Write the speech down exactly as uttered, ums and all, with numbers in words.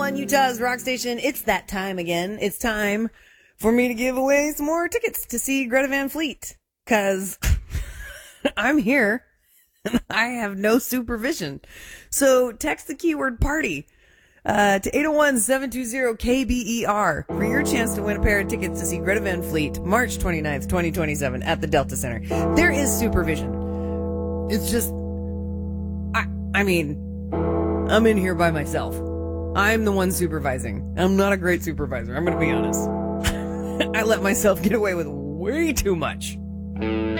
one, Utah's rock station. It's that time again. It's time for me to give away some more tickets to see Greta Van Fleet. Cause I'm here and I have no supervision. So text the keyword party uh, to eight oh one, seven two zero, K B E R for your chance to win a pair of tickets to see Greta Van Fleet March twenty-ninth, twenty twenty-seven at the Delta Center. There is supervision. It's just, I, I mean, I'm in here by myself. I'm the one supervising. I'm not a great supervisor. I'm going to be honest. I let myself get away with way too much.